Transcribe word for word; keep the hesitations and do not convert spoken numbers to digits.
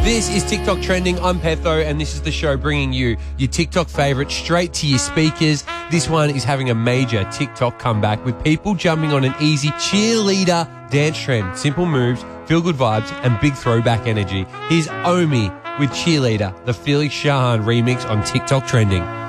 This is TikTok Trending. I'm Petho, and this is the show bringing you your TikTok favourite straight to your speakers. This one is having a major TikTok comeback with people jumping on an easy cheerleader dance trend. Simple moves, feel-good vibes, and big throwback energy. Here's Omi with Cheerleader, the Felix Shahan remix on TikTok Trending.